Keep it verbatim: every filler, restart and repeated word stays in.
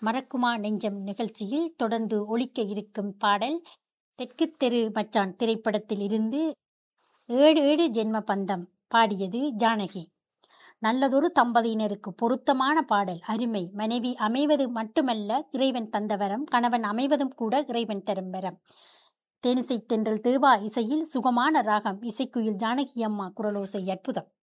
மறக்குமா நெஞ்சம் நிகழ்ச்சியில் தொடர்ந்து ஒலிக்க இருக்கும் பாடல் தெற்கு தெரு மச்சான் திரைப்படத்தில் இருந்து ஏழு ஏழு ஜென்ம பந்தம். பாடியது ஜானகி. நல்லதொரு தம்பதியினருக்கு பொருத்தமான பாடல். அருமை. மனைவி அமைவது மட்டுமல்ல இறைவன் தந்த வரம், கணவன் அமைவதும் கூட இறைவன் தரும் வரம். தேனிசை தென்றல் தேவா இசையில் சுகமான ராகம், இசைக்குயில் ஜானகி அம்மா குரலோசை அற்புதம்.